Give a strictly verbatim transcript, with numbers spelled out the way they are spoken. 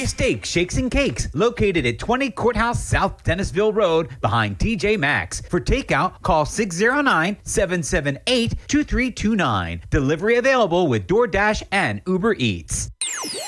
California Steak Shakes and Cakes, located at twenty Courthouse South Dennisville Road behind T J Maxx. For takeout, call six oh nine, seven seven eight, two three two nine. Delivery available with DoorDash and Uber Eats.